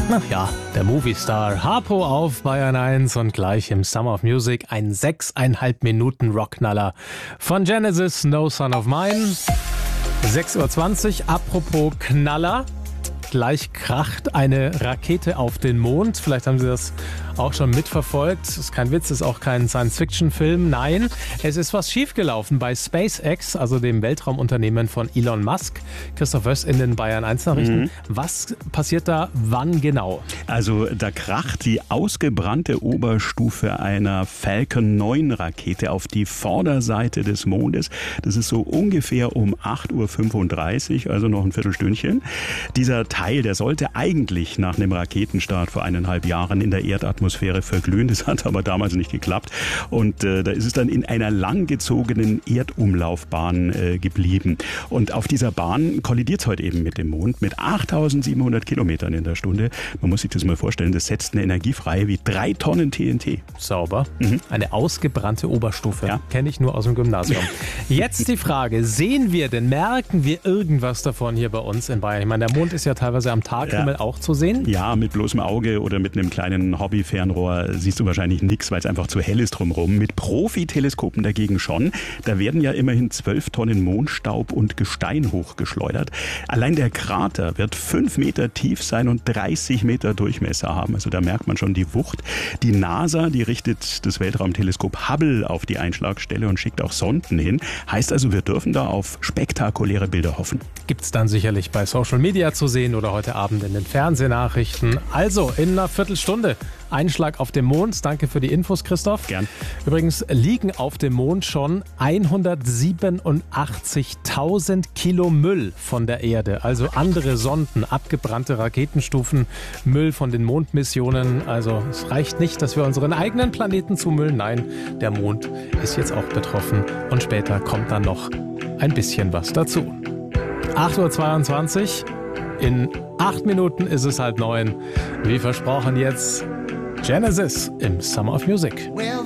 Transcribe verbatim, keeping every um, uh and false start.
Na ja, der Moviestar Harpo auf Bayern eins und gleich im Summer of Music ein sechseinhalb Minuten Rockknaller von Genesis, No Son of Mine. sechs Uhr zwanzig, apropos Knaller. Gleich kracht eine Rakete auf den Mond. Vielleicht haben Sie das auch schon mitverfolgt. Das ist kein Witz, ist auch kein Science-Fiction-Film. Nein, es ist was schiefgelaufen bei SpaceX, also dem Weltraumunternehmen von Elon Musk. Christoph Wöss in den Bayern eins Nachrichten. Mhm. Was passiert da wann genau? Also da kracht die ausgebrannte Oberstufe einer Falcon neun Rakete auf die Vorderseite des Mondes. Das ist so ungefähr um acht Uhr fünfunddreißig, also noch ein Viertelstündchen. Dieser Teil, der sollte eigentlich nach einem Raketenstart vor eineinhalb Jahren in der Erdatmosphäre verglühen. Das hat aber damals nicht geklappt. Und äh, da ist es dann in einer langgezogenen Erdumlaufbahn äh, geblieben. Und auf dieser Bahn kollidiert es heute eben mit dem Mond mit achttausendsiebenhundert Kilometern in der Stunde. Man muss sich das mal vorstellen, das setzt eine Energie frei wie drei Tonnen T N T. Sauber. Mhm. Eine ausgebrannte Oberstufe. Ja. Kenne ich nur aus dem Gymnasium. Jetzt die Frage, sehen wir denn, merken wir irgendwas davon hier bei uns in Bayern? Ich meine, der Mond ist ja teilweise am Taghimmel ja. auch zu sehen. Ja, mit bloßem Auge oder mit einem kleinen Hobbyfernrohr siehst du wahrscheinlich nichts, weil es einfach zu hell ist drumherum. Mit Profiteleskopen dagegen schon. Da werden ja immerhin zwölf Tonnen Mondstaub und Gestein hochgeschleudert. Allein der Krater wird fünf Meter tief sein und dreißig Meter Durchmesser haben. Also da merkt man schon die Wucht. Die NASA, die richtet das Weltraumteleskop Hubble auf die Einschlagstelle und schickt auch Sonden hin. Heißt also, wir dürfen da auf spektakuläre Bilder hoffen. Gibt es dann sicherlich bei Social Media zu sehen oder heute Abend in den Fernsehnachrichten. Also in einer Viertelstunde Einschlag auf dem Mond. Danke für die Infos, Christoph. Gern. Übrigens liegen auf dem Mond schon hundertsiebenundachtzigtausend Kilo Müll von der Erde. Also andere Sonden, abgebrannte Raketenstufen, Müll von den Mondmissionen. Also es reicht nicht, dass wir unseren eigenen Planeten zumüllen. Nein, der Mond ist jetzt auch betroffen. Und später kommt dann noch ein bisschen was dazu. acht Uhr zweiundzwanzig. In acht Minuten ist es halb neun. Wie versprochen jetzt Genesis im Summer of Music. Well,